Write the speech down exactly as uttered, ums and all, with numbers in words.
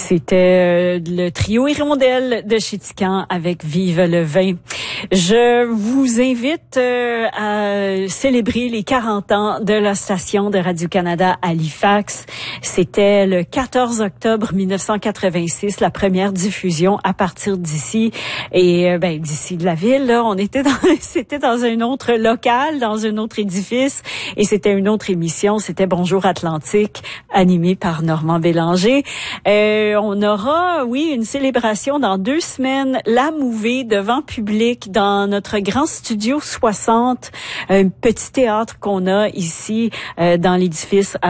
C'était euh, le trio Hirondelle de Chéticamp avec Vive le vin. Je vous invite euh, à célébrer les quarante ans de la station de Radio-Canada à Halifax. C'était le quatorze octobre mille neuf cent quatre-vingt-six, la première diffusion à partir d'ici et euh, ben d'ici de la ville. Là, on était dans, c'était dans un autre local, dans un autre édifice, et c'était une autre émission. C'était Bonjour Atlantique, animée par Normand Bélanger. Euh, on aura, oui, une célébration dans deux semaines, la Mouvée devant public dans notre grand studio soixante, un petit théâtre qu'on a ici euh, dans l'édifice